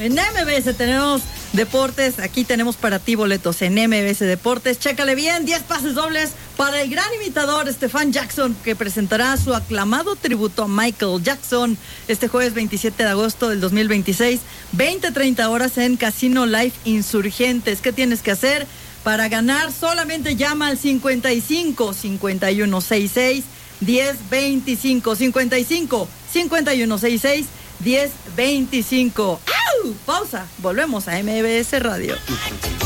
En MBS tenemos deportes, aquí tenemos para ti boletos en MBS Deportes. Chécale bien, 10 pases dobles para el gran imitador Stefan Jackson, que presentará su aclamado tributo a Michael Jackson este jueves 27 de agosto del 2026, 20:30 horas en Casino Live Insurgentes. ¿Qué tienes que hacer para ganar? Solamente llama al 55 5166 1025 55 5166 1025. ¡Au! Pausa. Volvemos a MBS Radio.